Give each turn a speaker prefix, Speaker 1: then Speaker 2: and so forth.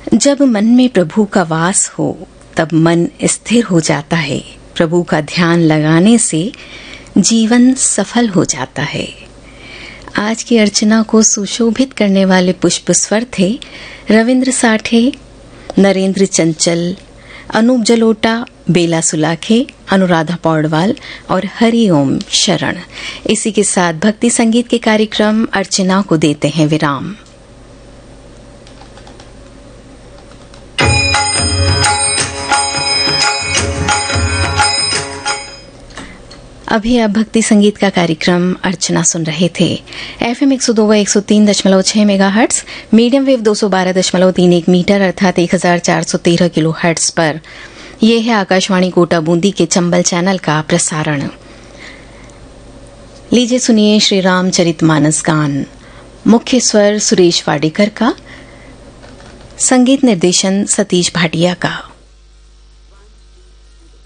Speaker 1: जब मन में प्रभु का वास हो तब मन स्थिर हो जाता है। प्रभु का ध्यान लगाने से जीवन सफल हो जाता है। आज की अर्चना को सुशोभित करने वाले पुष्प स्वर थे रविंद्र साठे, नरेंद्र चंचल, अनूप जलोटा, बेला सुलाखे, अनुराधा पौडवाल और हरिओम शरण। इसी के साथ भक्ति संगीत के कार्यक्रम अर्चना को देते हैं विराम। अभी आप भक्ति संगीत का कार्यक्रम अर्चना सुन रहे थे। FM 102 व 103.6 मेगाहर्ट्ज, मीडियम वेव 212.31 मीटर अर्थात 1413 किलो हर्ट्ज पर। यह है आकाशवाणी कोटा बूंदी के चंबल चैनल का प्रसारण। लीजिए सुनिए श्री रामचरितमानस गान। मुख्य स्वर सुरेश वाडेकर का, संगीत निर्देशन सतीश भाटिया का।